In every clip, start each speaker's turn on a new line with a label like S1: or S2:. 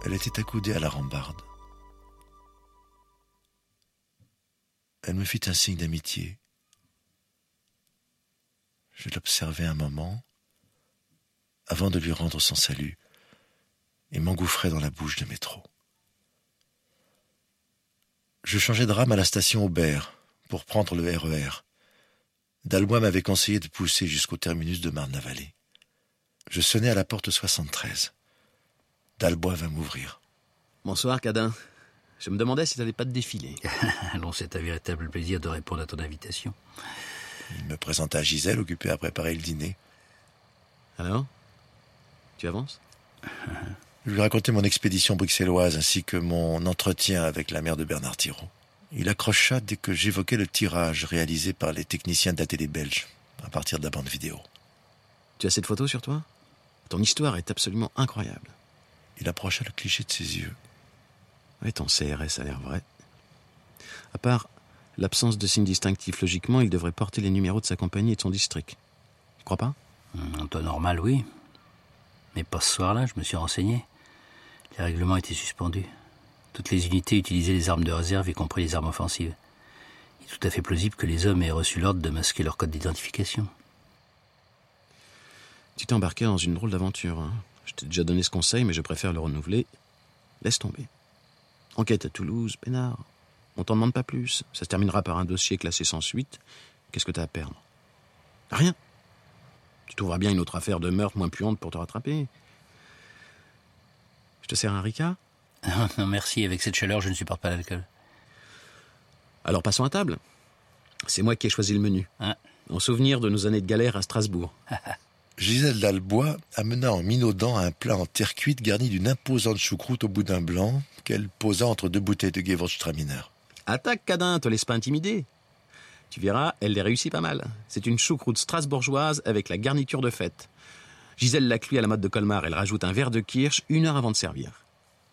S1: Elle était accoudée à la rambarde. Elle me fit un signe d'amitié. Je l'observai un moment, avant de lui rendre son salut, et m'engouffrai dans la bouche de métro. Je changeai de rame à la station Aubert pour prendre le RER. Dalbois m'avait conseillé de pousser jusqu'au terminus de Marne-la-Vallée. Je sonnai à la porte 73. Dalbois vint m'ouvrir.
S2: Bonsoir, Cadin. Je me demandais si t'allais pas te défiler.
S3: Allons, c'est un véritable plaisir de répondre à ton invitation.
S1: Il me présenta Gisèle, occupée à préparer le dîner.
S2: Alors ? Tu avances ?
S1: Je lui racontai mon expédition bruxelloise ainsi que mon entretien avec la mère de Bernard Thirault. Il accrocha dès que j'évoquais le tirage réalisé par les techniciens de la télé belge à partir de la bande vidéo.
S2: Tu as cette photo sur toi ? Ton histoire est absolument incroyable.
S1: Il approcha le cliché de ses yeux.
S2: Oui, ton CRS a l'air vrai. À part l'absence de signes distinctifs, logiquement, il devrait porter les numéros de sa compagnie et de son district. Tu crois pas ?
S3: En temps normal, oui. Mais pas ce soir-là, je me suis renseigné. Les règlements étaient suspendus. Toutes les unités utilisaient les armes de réserve, y compris les armes offensives. Il est tout à fait plausible que les hommes aient reçu l'ordre de masquer leur code d'identification.
S2: Tu t'es embarqué dans une drôle d'aventure. Hein. Je t'ai déjà donné ce conseil, mais je préfère le renouveler. Laisse tomber. Enquête à Toulouse, peinard. On t'en demande pas plus. Ça se terminera par un dossier classé sans suite. Qu'est-ce que t'as à perdre ? Rien. Tu trouveras bien une autre affaire de meurtre moins puante pour te rattraper. Je te sers un Ricard ?
S3: Non, merci. Avec cette chaleur, je ne supporte pas l'alcool.
S2: Alors passons à table. C'est moi qui ai choisi le menu.
S3: Hein ?
S2: En souvenir de nos années de galère à Strasbourg.
S1: Gisèle Dalbois amena en minaudant un plat en terre cuite garni d'une imposante choucroute au boudin blanc qu'elle posa entre deux bouteilles de Gewürztraminer.
S2: Attaque, Cadin, te laisse pas intimider. Tu verras, elle les réussit pas mal. C'est une choucroute strasbourgeoise avec la garniture de fête. Gisèle l'a cuit à la mode de Colmar. Elle rajoute un verre de kirsch 1 heure avant de servir. Alors ?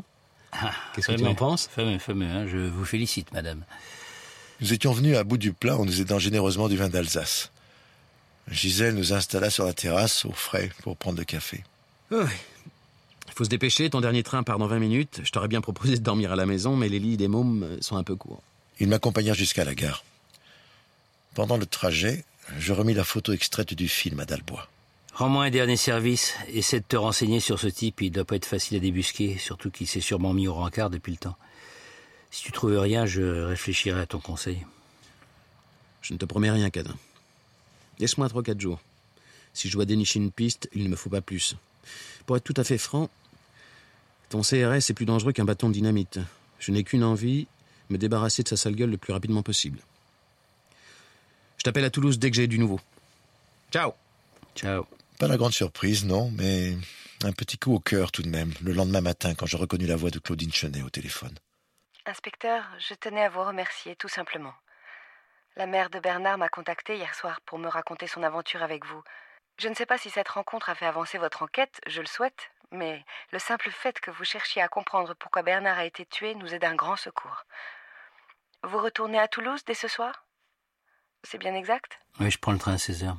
S2: Qu'est-ce que tu en penses ?
S3: Fameux, hein. Je vous félicite, madame.
S1: Nous étions venus à bout du plat en nous aidant généreusement du vin d'Alsace. Gisèle nous installa sur la terrasse, au frais, pour prendre le café.
S2: Il faut se dépêcher, ton dernier train part dans 20 minutes. Je t'aurais bien proposé de dormir à la maison, mais les lits des mômes sont un peu courts.
S1: Ils m'accompagnèrent jusqu'à la gare. Pendant le trajet, je remis la photo extraite du film à Dalbois.
S3: Rends-moi un dernier service. Essaie de te renseigner sur ce type. Il doit pas être facile à débusquer, surtout qu'il s'est sûrement mis au rencard depuis le temps. Si tu trouves rien, je réfléchirai à ton conseil.
S2: Je ne te promets rien, Cadin. Laisse-moi 3-4 jours. Si je dois dénicher une piste, il ne me faut pas plus. Pour être tout à fait franc, ton CRS est plus dangereux qu'un bâton de dynamite. Je n'ai qu'une envie, me débarrasser de sa sale gueule le plus rapidement possible. Je t'appelle à Toulouse dès que j'ai du nouveau. Ciao.
S3: Ciao.
S1: Pas la grande surprise, non, mais un petit coup au cœur tout de même, le lendemain matin, quand je reconnus la voix de Claudine Chenet au téléphone.
S4: Inspecteur, je tenais à vous remercier, tout simplement. La mère de Bernard m'a contacté hier soir pour me raconter son aventure avec vous. Je ne sais pas si cette rencontre a fait avancer votre enquête, je le souhaite, mais le simple fait que vous cherchiez à comprendre pourquoi Bernard a été tué nous est d'un grand secours. Vous retournez à Toulouse dès ce soir ? C'est bien exact ?
S3: Oui, je prends le train à 16h.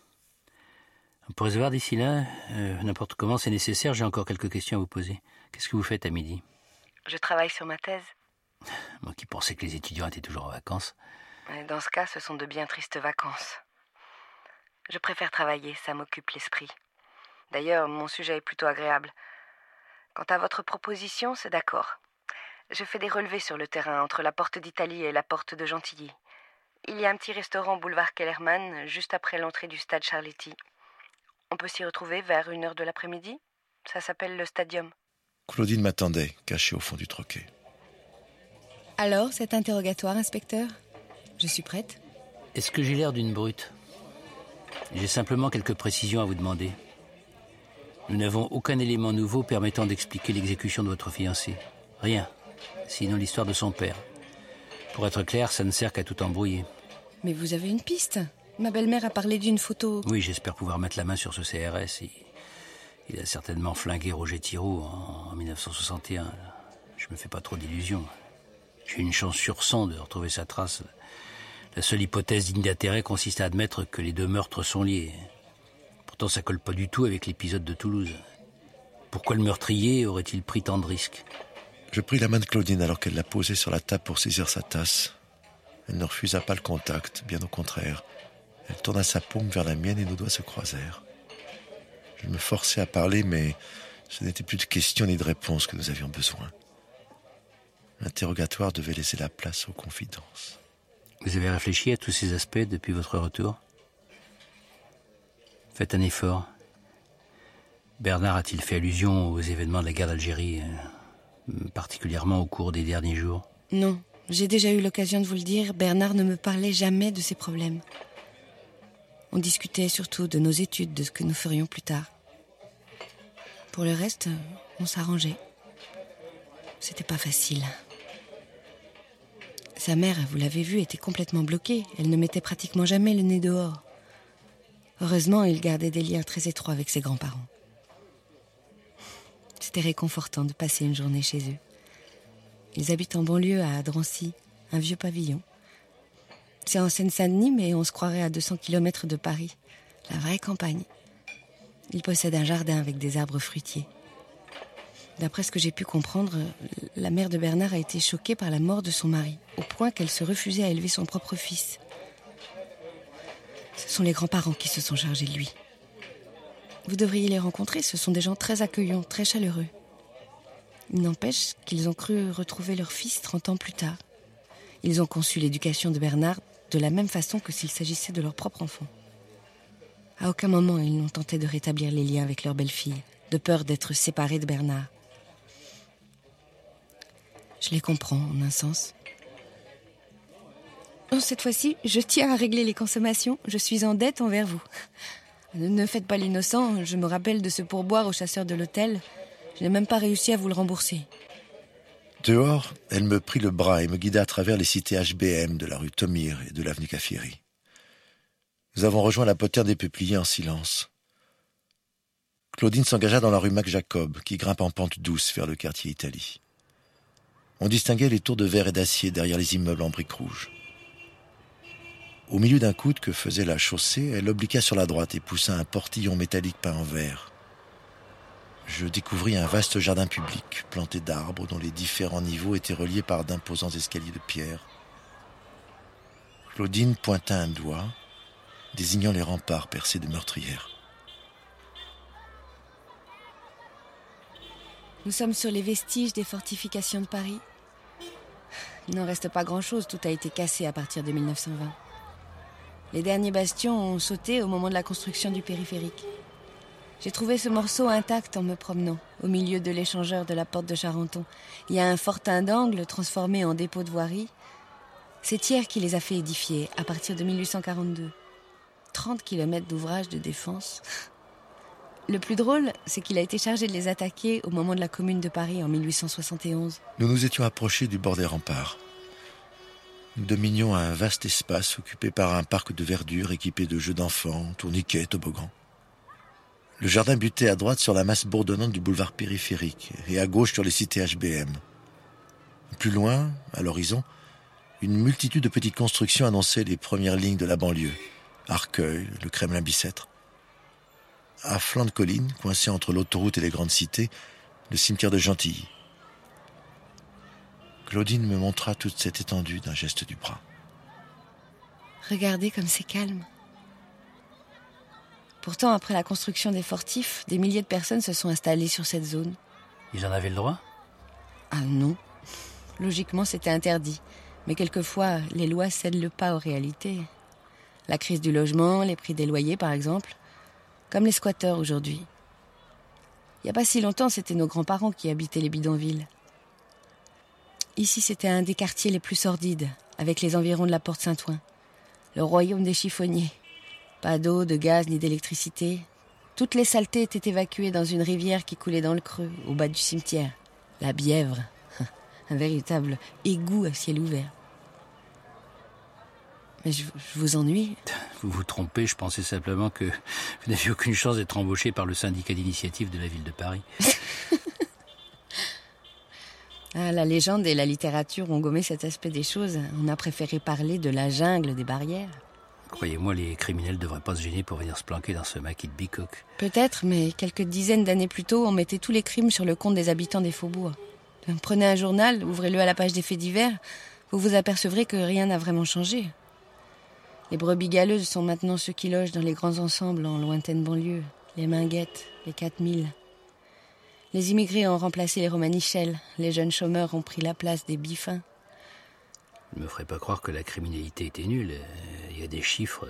S3: Pour recevoir d'ici là, n'importe comment c'est nécessaire, j'ai encore quelques questions à vous poser. Qu'est-ce que vous faites à midi ?
S4: Je travaille sur ma thèse.
S3: Moi qui pensais que les étudiants étaient toujours en vacances.
S4: Dans ce cas, ce sont de bien tristes vacances. Je préfère travailler, ça m'occupe l'esprit. D'ailleurs, mon sujet est plutôt agréable. Quant à votre proposition, c'est d'accord. Je fais des relevés sur le terrain, entre la porte d'Italie et la porte de Gentilly. Il y a un petit restaurant boulevard Kellermann, juste après l'entrée du stade Charletti. On peut s'y retrouver vers 1h de l'après-midi. Ça s'appelle le Stadium.
S1: Claudine m'attendait, cachée au fond du troquet.
S5: Alors, cet interrogatoire, inspecteur ? Je suis prête.
S3: Est-ce que j'ai l'air d'une brute ? J'ai simplement quelques précisions à vous demander. Nous n'avons aucun élément nouveau permettant d'expliquer l'exécution de votre fiancé. Rien, sinon l'histoire de son père. Pour être clair, ça ne sert qu'à tout embrouiller.
S5: Mais vous avez une piste. Ma belle-mère a parlé d'une photo...
S3: Oui, j'espère pouvoir mettre la main sur ce CRS. Il a certainement flingué Roger Thirault en 1961. Je me fais pas trop d'illusions. J'ai une chance sur 100 de retrouver sa trace. La seule hypothèse digne d'intérêt consiste à admettre que les deux meurtres sont liés. Pourtant, ça colle pas du tout avec l'épisode de Toulouse. Pourquoi le meurtrier aurait-il pris tant de risques?
S1: Je pris la main de Claudine alors qu'elle l'a posée sur la table pour saisir sa tasse. Elle ne refusa pas le contact, bien au contraire. Elle tourna sa paume vers la mienne et nos doigts se croisèrent. Je me forçais à parler, mais ce n'était plus de questions ni de réponses que nous avions besoin. L'interrogatoire devait laisser la place aux confidences.
S3: Vous avez réfléchi à tous ces aspects depuis votre retour? Faites un effort. Bernard a-t-il fait allusion aux événements de la guerre d'Algérie, particulièrement au cours des derniers jours?
S5: Non, j'ai déjà eu l'occasion de vous le dire, Bernard ne me parlait jamais de ses problèmes. On discutait surtout de nos études, de ce que nous ferions plus tard. Pour le reste, on s'arrangeait. C'était pas facile. Sa mère, vous l'avez vu, était complètement bloquée. Elle ne mettait pratiquement jamais le nez dehors. Heureusement, il gardait des liens très étroits avec ses grands-parents. C'était réconfortant de passer une journée chez eux. Ils habitent en banlieue à Drancy, un vieux pavillon. C'est en Seine-Saint-Denis, mais on se croirait à 200 km de Paris. La vraie campagne. Ils possèdent un jardin avec des arbres fruitiers. D'après ce que j'ai pu comprendre, la mère de Bernard a été choquée par la mort de son mari, au point qu'elle se refusait à élever son propre fils. Ce sont les grands-parents qui se sont chargés de lui. Vous devriez les rencontrer, ce sont des gens très accueillants, très chaleureux. Il n'empêche qu'ils ont cru retrouver leur fils 30 ans plus tard. Ils ont conçu l'éducation de Bernard de la même façon que s'il s'agissait de leur propre enfant. À aucun moment ils n'ont tenté de rétablir les liens avec leur belle-fille, de peur d'être séparés de Bernard. Je les comprends, en un sens. Cette fois-ci, je tiens à régler les consommations. Je suis en dette envers vous. Ne faites pas l'innocent. Je me rappelle de ce pourboire au chasseur de l'hôtel. Je n'ai même pas réussi à vous le rembourser.
S1: Dehors, elle me prit le bras et me guida à travers les cités HBM de la rue Thomire et de l'avenue Caffieri. Nous avons rejoint la poterne des peupliers en silence. Claudine s'engagea dans la rue Mac-Jacob, qui grimpe en pente douce vers le quartier Italie. On distinguait les tours de verre et d'acier derrière les immeubles en briques rouges. Au milieu d'un coude que faisait la chaussée, elle obliqua sur la droite et poussa un portillon métallique peint en vert. Je découvris un vaste jardin public, planté d'arbres dont les différents niveaux étaient reliés par d'imposants escaliers de pierre. Claudine pointa un doigt, désignant les remparts percés de meurtrières.
S5: Nous sommes sur les vestiges des fortifications de Paris. Il n'en reste pas grand-chose, tout a été cassé à partir de 1920. Les derniers bastions ont sauté au moment de la construction du périphérique. J'ai trouvé ce morceau intact en me promenant, au milieu de l'échangeur de la porte de Charenton. Il y a un fortin d'angle transformé en dépôt de voirie. C'est Thiers qui les a fait édifier à partir de 1842. 30 kilomètres d'ouvrages de défense. Le plus drôle, c'est qu'il a été chargé de les attaquer au moment de la Commune de Paris en 1871.
S1: Nous nous étions approchés du bord des remparts. Nous dominions un vaste espace occupé par un parc de verdure équipé de jeux d'enfants, tourniquets, toboggans. Le jardin butait à droite sur la masse bourdonnante du boulevard périphérique et à gauche sur les cités HBM. Plus loin, à l'horizon, une multitude de petites constructions annonçaient les premières lignes de la banlieue. Arcueil, le Kremlin-Bicêtre. À flanc de colline, coincé entre l'autoroute et les grandes cités, le cimetière de Gentilly. Claudine me montra toute cette étendue d'un geste du bras.
S5: Regardez comme c'est calme. Pourtant, après la construction des fortifs, des milliers de personnes se sont installées sur cette zone.
S3: Ils en avaient le droit?
S5: Ah non. Logiquement, c'était interdit. Mais quelquefois, les lois cèdent le pas aux réalités. La crise du logement, les prix des loyers, par exemple. Comme les squatteurs aujourd'hui. Il n'y a pas si longtemps, c'était nos grands-parents qui habitaient les bidonvilles. Ici, c'était un des quartiers les plus sordides, avec les environs de la Porte Saint-Ouen. Le royaume des chiffonniers. Pas d'eau, de gaz, ni d'électricité. Toutes les saletés étaient évacuées dans une rivière qui coulait dans le creux, au bas du cimetière. La Bièvre. Un véritable égout à ciel ouvert. Mais je vous ennuie.
S3: Vous vous trompez, je pensais simplement que vous n'aviez aucune chance d'être embauché par le syndicat d'initiative de la ville de Paris.
S5: La légende et la littérature ont gommé cet aspect des choses. On a préféré parler de la jungle des barrières.
S3: Croyez-moi, les criminels ne devraient pas se gêner pour venir se planquer dans ce maquis de bicoque.
S5: Peut-être, mais quelques dizaines d'années plus tôt, on mettait tous les crimes sur le compte des habitants des faubourgs. Prenez un journal, ouvrez-le à la page des faits divers, vous vous apercevrez que rien n'a vraiment changé. Les brebis galeuses sont maintenant ceux qui logent dans les grands ensembles en lointaine banlieue, les Minguettes, les 4000. Les immigrés ont remplacé les romanichels, les jeunes chômeurs ont pris la place des biffins.
S3: Ne me ferait pas croire que la criminalité était nulle. Il y a des chiffres.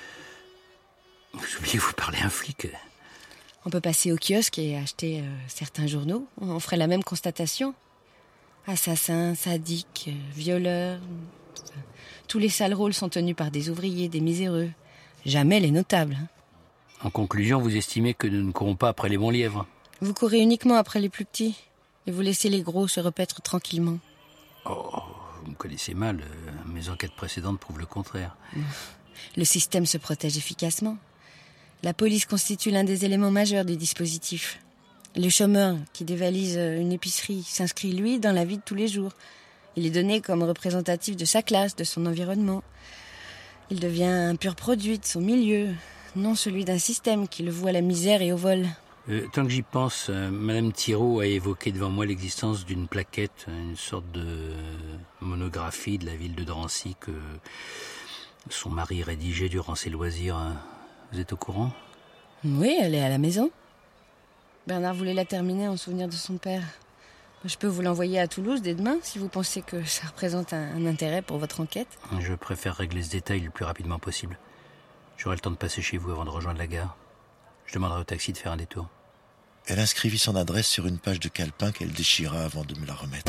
S3: Vous oubliez, vous parlez à un flic.
S5: On peut passer au kiosque et acheter certains journaux. On ferait la même constatation. Assassins, sadiques, violeurs. Tous les sales rôles sont tenus par des ouvriers, des miséreux. Jamais les notables.
S3: En conclusion, vous estimez que nous ne courons pas après les bons lièvres.
S5: Vous courez uniquement après les plus petits. Et vous laissez les gros se repaître tranquillement.
S3: Oh, vous me connaissez mal. Mes enquêtes précédentes prouvent le contraire.
S5: Le système se protège efficacement. La police constitue l'un des éléments majeurs du dispositif. Le chômeur qui dévalise une épicerie s'inscrit, lui, dans la vie de tous les jours. Il est donné comme représentatif de sa classe, de son environnement. Il devient un pur produit de son milieu, non celui d'un système qui le voue à la misère et au vol.
S3: Tant que j'y pense, Madame Thiraud a évoqué devant moi l'existence d'une plaquette, une sorte de monographie de la ville de Drancy que son mari rédigeait durant ses loisirs. Vous êtes au courant ?
S5: Oui, elle est à la maison. Bernard voulait la terminer en souvenir de son père. Je peux vous l'envoyer à Toulouse dès demain, si vous pensez que ça représente un intérêt pour votre enquête.
S3: Je préfère régler ce détail le plus rapidement possible. J'aurai le temps de passer chez vous avant de rejoindre la gare. Je demanderai au taxi de faire un détour.
S1: Elle inscrivit son adresse sur une page de calepin qu'elle déchira avant de me la remettre.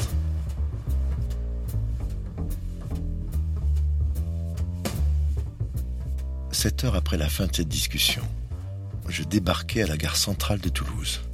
S1: « 7 heures après la fin de cette discussion, je débarquai à la gare centrale de Toulouse.